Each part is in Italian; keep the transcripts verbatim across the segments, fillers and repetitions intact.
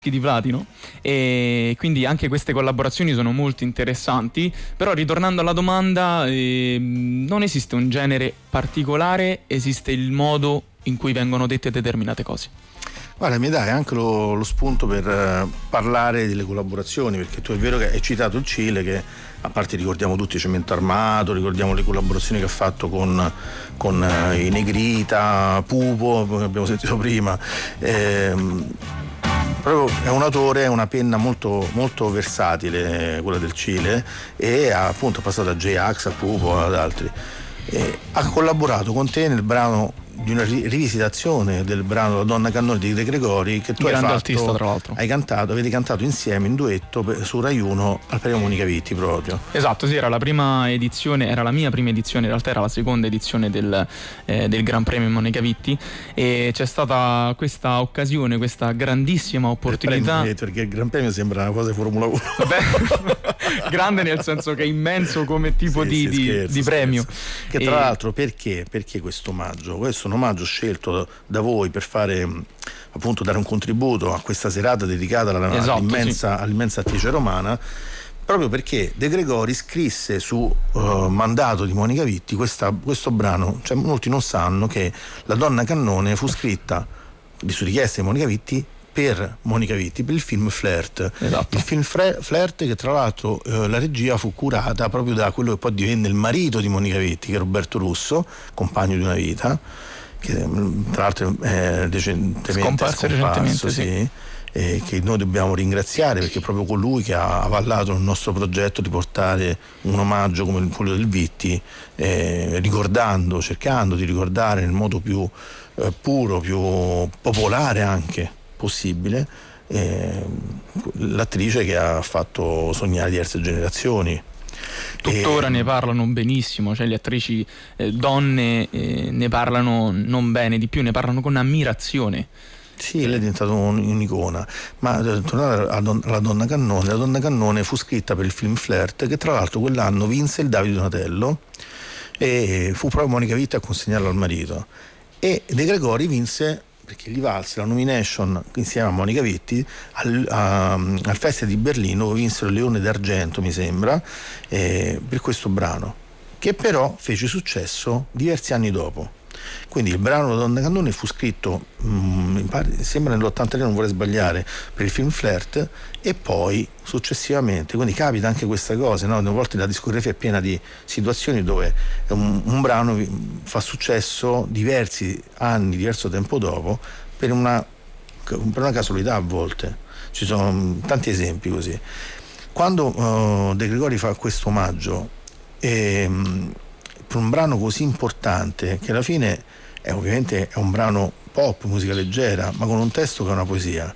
di platino, e quindi anche queste collaborazioni sono molto interessanti. Però ritornando alla domanda, eh, non esiste un genere particolare, esiste il modo in cui vengono dette determinate cose. Guarda, mi dai anche lo, lo spunto per uh, parlare delle collaborazioni, perché tu è vero che hai citato il Cile, che a parte ricordiamo tutti Cemento Armato, ricordiamo le collaborazioni che ha fatto con, con uh, i Negrita, Pupo, come abbiamo sentito prima. Ehm, Proprio è un autore, è una penna molto, molto versatile, quella del Cile, e ha appunto passato a J-Ax, a Pupo, ad altri. E ha collaborato con te nel brano di una rivisitazione del brano La donna cannone di De Gregori, che tu Grande hai fatto, artista, tra l'altro. hai cantato, avete cantato insieme in duetto per, su Rai uno al premio Monica Vitti proprio. Esatto, sì, era la prima edizione, era la mia prima edizione, in realtà era la seconda edizione del, eh, del Gran Premio Monica Vitti, e c'è stata questa occasione, questa grandissima opportunità. Il premio, perché il Gran Premio sembra una cosa di Formula uno. Beh, grande nel senso che è immenso come tipo sì, di, sì, di, scherzo, di premio. Che tra e... l'altro perché? Perché questo omaggio? Questo è un omaggio scelto da voi per fare, appunto, dare un contributo a questa serata dedicata alla, esatto, all'immensa, sì. all'immensa attrice romana, proprio perché De Gregori scrisse su uh, mandato di Monica Vitti questa, questo brano. Cioè, molti non sanno che La donna cannone fu scritta su richiesta di Monica Vitti per Monica Vitti, per il film Flirt. Esatto. Il film Fre- Flirt che tra l'altro eh, la regia fu curata proprio da quello che poi divenne il marito di Monica Vitti, che è Roberto Russo, compagno di una vita, che tra l'altro è recentemente scomparso, scomparso, sì, sì, e che noi dobbiamo ringraziare, perché è proprio colui che ha avallato il nostro progetto di portare un omaggio come quello del Vitti, eh, ricordando, cercando di ricordare nel modo più eh, puro, più popolare anche possibile, eh, l'attrice che ha fatto sognare diverse generazioni. Tuttora e... ne parlano benissimo, cioè le attrici eh, donne eh, ne parlano non bene, di più ne parlano con ammirazione. Sì, lei è diventata un'icona. Ma eh, tornare alla donna cannone, la donna cannone fu scritta per il film Flirt, che tra l'altro quell'anno vinse il David Donatello, e fu proprio Monica Vitti a consegnarlo al marito, e De Gregori vinse, perché gli valse la nomination insieme a Monica Vitti al, a, al Festival di Berlino, dove vinsero il Leone d'Argento, mi sembra, eh, per questo brano, che però fece successo diversi anni dopo. Quindi il brano La donna cannone fu scritto, mh, mi pare, sembra nell'ottantatré, non vorrei sbagliare, per il film Flirt, e poi successivamente, quindi capita anche questa cosa, no? Una volta la discografia è piena di situazioni dove un, un brano fa successo diversi anni, diverso tempo dopo, per una, per una casualità a volte. Ci sono tanti esempi così. Quando uh, De Gregori fa questo omaggio, ehm, per un brano così importante, che alla fine è ovviamente è un brano pop, musica leggera, ma con un testo che è una poesia,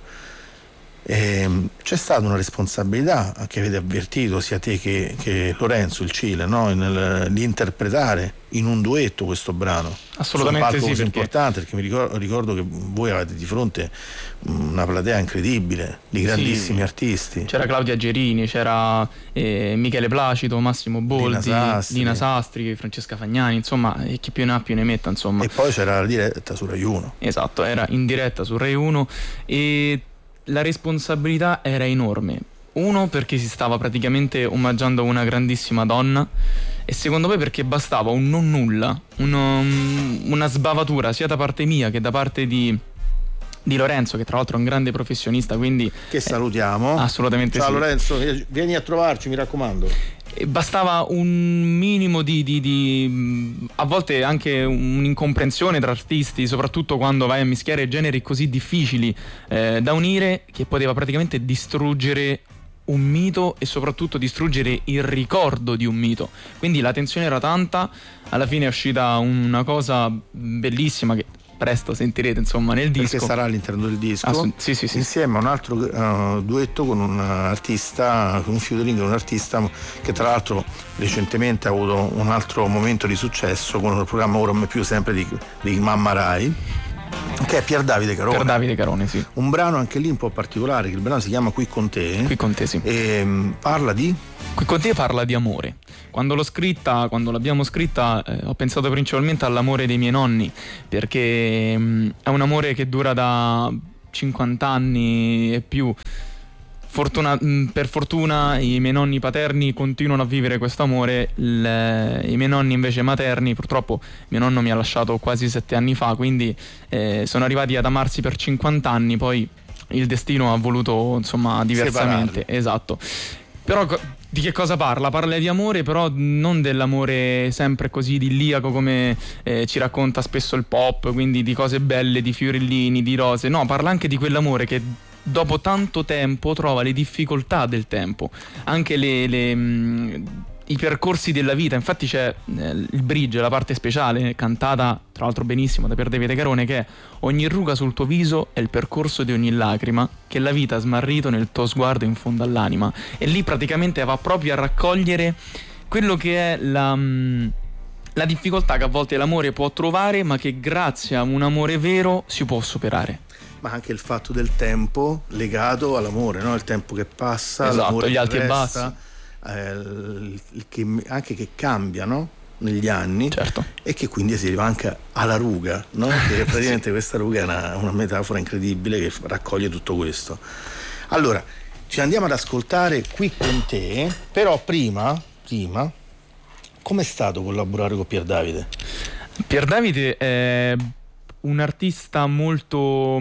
e c'è stata una responsabilità che avete avvertito sia te che, che Lorenzo, il Cile, no? Nel, di interpretare in un duetto questo brano. Assolutamente sì, perché... importante, perché mi ricordo, ricordo che voi avete di fronte una platea incredibile di grandissimi sì. artisti. C'era Claudia Gerini, c'era eh, Michele Placido, Massimo Boldi, Lina Sastri. Lina Sastri, Francesca Fagnani, insomma, e chi più ne ha più ne metta, insomma. E poi c'era la diretta su Rai uno. Esatto, era in diretta su Rai uno, e la responsabilità era enorme. Uno, perché si stava praticamente omaggiando una grandissima donna, e secondo me perché bastava un non nulla, uno, una sbavatura sia da parte mia che da parte di, di Lorenzo, che tra l'altro è un grande professionista, quindi che salutiamo. Eh, assolutamente. Ciao sì. Lorenzo, vieni a trovarci, mi raccomando. Bastava un minimo di, di, di a volte anche un'incomprensione tra artisti, soprattutto quando vai a mischiare generi così difficili eh, da unire, che poteva praticamente distruggere un mito e soprattutto distruggere il ricordo di un mito. Quindi la tensione era tanta, alla fine è uscita una cosa bellissima che presto sentirete, insomma, nel disco, perché sarà all'interno del disco. Assun- sì, sì, sì. Insieme a un altro uh, duetto con un artista, con un featuring, un artista che tra l'altro recentemente ha avuto un altro momento di successo con il programma Ora me più, sempre di, di Mamma Rai, che è Pier Davide Carone. Pier Davide Carone, sì. Un brano anche lì un po' particolare, che il brano si chiama Qui con te. Qui con te, sì. E um, parla di? Qui con te parla di amore. Quando l'ho scritta, quando l'abbiamo scritta, eh, ho pensato principalmente all'amore dei miei nonni, perché mh, è un amore che dura da cinquanta anni e più. Fortuna, per fortuna i miei nonni paterni continuano a vivere questo amore, il, i miei nonni invece materni, purtroppo mio nonno mi ha lasciato quasi sette anni fa, quindi eh, sono arrivati ad amarsi per cinquanta anni, poi il destino ha voluto insomma diversamente. Separarli. Esatto. Però di che cosa parla? Parla di amore, però non dell'amore sempre così idilliaco come eh, ci racconta spesso il pop, quindi di cose belle, di fiorellini, di rose. No, parla anche di quell'amore che dopo tanto tempo trova le difficoltà del tempo, anche le, le, mh, i percorsi della vita. Infatti c'è eh, il bridge, la parte speciale, cantata tra l'altro benissimo da Pier Davide Carone, che è: ogni ruga sul tuo viso è il percorso di ogni lacrima che la vita ha smarrito nel tuo sguardo in fondo all'anima. E lì praticamente va proprio a raccogliere quello che è la... Mh, la difficoltà che a volte l'amore può trovare, ma che grazie a un amore vero si può superare. Ma anche il fatto del tempo legato all'amore, no? Il tempo che passa, esatto, l'amore gli alti che e resta, bassi, eh, il, il che, anche che cambia, no? Negli anni, certo. E che quindi si arriva anche alla ruga, no? Che praticamente sì. Questa ruga è una, una metafora incredibile che raccoglie tutto questo. Allora, ci andiamo ad ascoltare Qui con te, però prima, prima com'è stato collaborare con Pier Davide? Pier Davide è un artista molto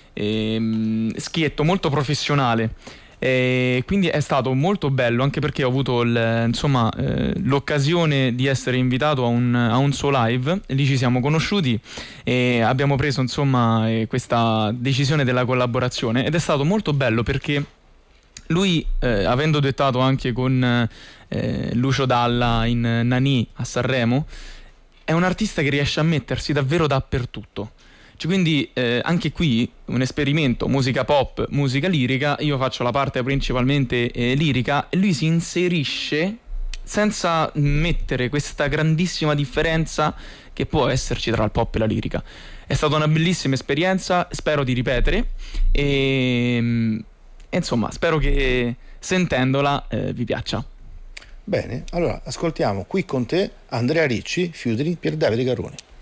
ehm, schietto, molto professionale, e quindi è stato molto bello, anche perché ho avuto il, insomma, eh, l'occasione di essere invitato a un, a un suo live. Lì ci siamo conosciuti e abbiamo preso insomma eh, questa decisione della collaborazione, ed è stato molto bello perché lui, eh, avendo duettato anche con eh, Lucio Dalla in Nani a Sanremo, è un artista che riesce a mettersi davvero dappertutto. Cioè, quindi eh, anche qui un esperimento, musica pop, musica lirica. Io faccio la parte principalmente eh, lirica e lui si inserisce senza mettere questa grandissima differenza che può esserci tra il pop e la lirica. È stata una bellissima esperienza, spero di ripetere e, e insomma spero che sentendola eh, vi piaccia. Bene, allora ascoltiamo Qui con te Andrea Ricci featuring Pier Davide Carone.